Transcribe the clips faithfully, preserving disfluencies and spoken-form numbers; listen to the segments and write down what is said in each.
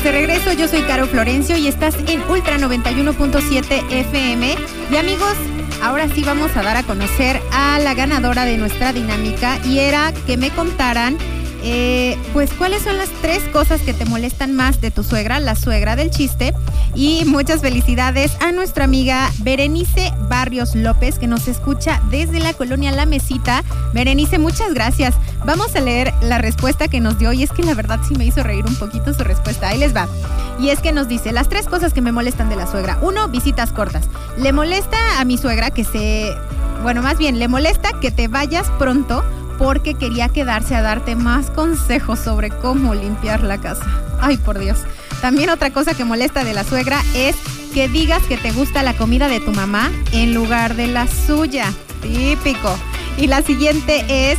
de regreso, yo soy Caro Florencio y estás en Ultra noventa y uno punto siete F M. Y amigos, ahora sí vamos a dar a conocer a la ganadora de nuestra dinámica y era que me contaran eh, pues cuáles son las tres cosas que te molestan más de tu suegra, la suegra del chiste. Y muchas felicidades a nuestra amiga Berenice Barrios López, que nos escucha desde la colonia La Mesita. Berenice, muchas gracias. Vamos a leer la respuesta que nos dio y es que la verdad sí me hizo reír un poquito su respuesta. Ahí les va. Y es que nos dice, las tres cosas que me molestan de la suegra. Uno, visitas cortas. Le molesta a mi suegra que se... Bueno, más bien, le molesta que te vayas pronto porque quería quedarse a darte más consejos sobre cómo limpiar la casa. Ay, por Dios. También otra cosa que molesta de la suegra es que digas que te gusta la comida de tu mamá en lugar de la suya. Típico. Y la siguiente es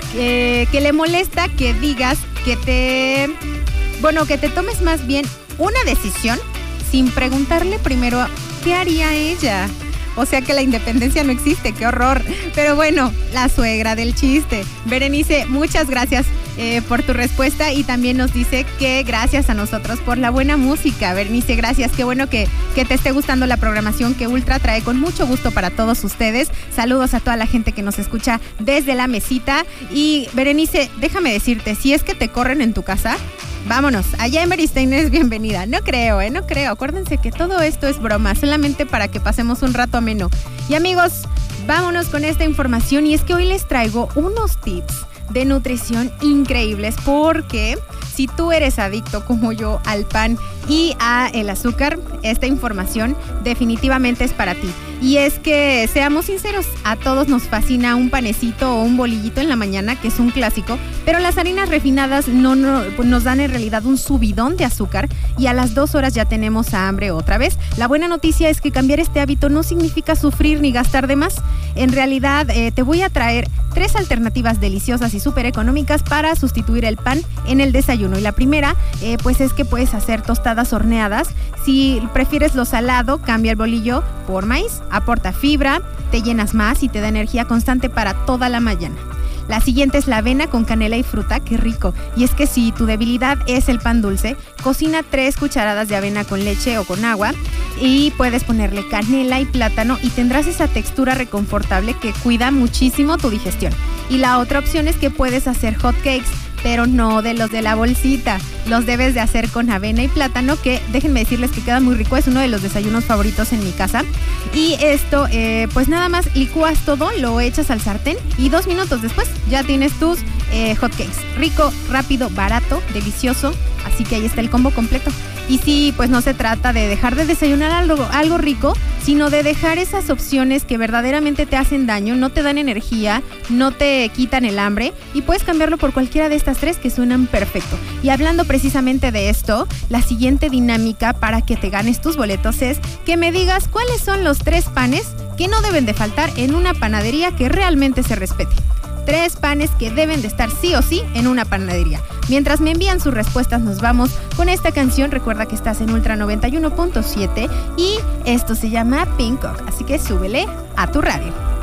eh, que le molesta que digas que te... Bueno, que te tomes más bien una decisión sin preguntarle primero qué haría ella. O sea que la independencia no existe, qué horror. Pero bueno, la suegra del chiste. Berenice, muchas gracias eh, por tu respuesta y también nos dice que gracias a nosotros por la buena música. Berenice, gracias. Qué bueno que, que te esté gustando la programación que Ultra trae con mucho gusto para todos ustedes. Saludos a toda la gente que nos escucha desde La Mesita. Y Berenice, déjame decirte, si es que te corren en tu casa... Vámonos, allá en Beristain es bienvenida. No creo, ¿eh? No creo. Acuérdense que todo esto es broma, solamente para que pasemos un rato ameno. Y amigos, vámonos con esta información. Y es que hoy les traigo unos tips de nutrición increíbles porque si tú eres adicto como yo al pan y a el azúcar, esta información definitivamente es para ti. Y es que, seamos sinceros, a todos nos fascina un panecito o un bolillito en la mañana, que es un clásico, pero las harinas refinadas no, no nos dan en realidad un subidón de azúcar y a las dos horas ya tenemos hambre otra vez. La buena noticia es que cambiar este hábito no significa sufrir ni gastar de más. En realidad, eh, te voy a traer tres alternativas deliciosas y súper económicas para sustituir el pan en el desayuno. Y la primera, eh, pues es que puedes hacer tostadas horneadas. Si prefieres lo salado, cambia el bolillo por maíz. Aporta fibra, te llenas más y te da energía constante para toda la mañana. La siguiente es la avena con canela y fruta, qué rico. Y es que si tu debilidad es el pan dulce, cocina tres cucharadas de avena con leche o con agua y puedes ponerle canela y plátano y tendrás esa textura reconfortable que cuida muchísimo tu digestión. Y la otra opción es que puedes hacer hot cakes, pero no de los de la bolsita. Los debes de hacer con avena y plátano, que déjenme decirles que queda muy rico. Es uno de los desayunos favoritos en mi casa. Y esto, eh, pues nada más licúas todo, lo echas al sartén y dos minutos después ya tienes tus eh, hot cakes. Rico, rápido, barato, delicioso. Así que ahí está el combo completo. Y sí, pues no se trata de dejar de desayunar algo, algo rico, sino de dejar esas opciones que verdaderamente te hacen daño, no te dan energía, no te quitan el hambre y puedes cambiarlo por cualquiera de estas tres que suenan perfecto. Y hablando precisamente de esto, la siguiente dinámica para que te ganes tus boletos es que me digas cuáles son los tres panes que no deben de faltar en una panadería que realmente se respete. Tres panes que deben de estar sí o sí en una panadería. Mientras me envían sus respuestas, nos vamos con esta canción. Recuerda que estás en Ultra noventa y uno punto siete y esto se llama Pink Cock, así que súbele a tu radio.